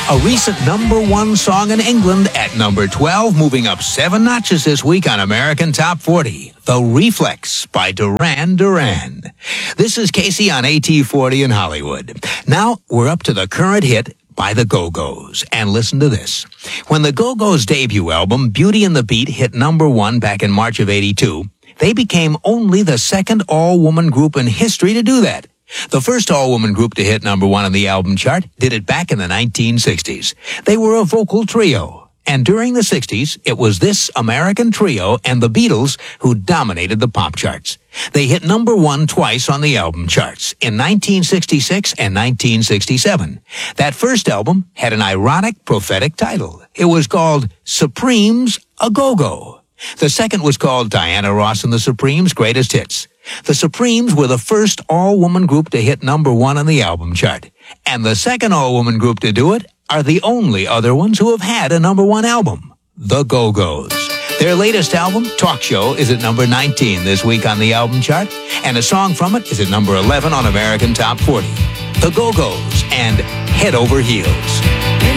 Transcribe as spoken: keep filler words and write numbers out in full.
A recent number one song in England at number twelve, moving up seven notches this week on American Top forty. The Reflex by Duran Duran. This is Casey on A T forty in Hollywood. Now we're up to the current hit by the Go-Go's. And listen to this. When the Go-Go's debut album, Beauty and the Beat, hit number one back in March of eighty-two, they became only the second all-woman group in history to do that. The first all-woman group to hit number one on the album chart did it back in the nineteen sixties. They were a vocal trio, and during the sixties, it was this American trio and the Beatles who dominated the pop charts. They hit number one twice on the album charts, in nineteen sixty-six and nineteen sixty-seven. That first album had an ironic, prophetic title. It was called Supremes A Go-Go. The second was called Diana Ross and the Supremes' Greatest Hits. The Supremes were the first all-woman group to hit number one on the album chart. And the second all-woman group to do it are the only other ones who have had a number one album, the Go-Go's. Their latest album, Talk Show, is at number nineteen this week on the album chart, and a song from it is at number eleven on American Top forty. The Go-Go's and Head Over Heels.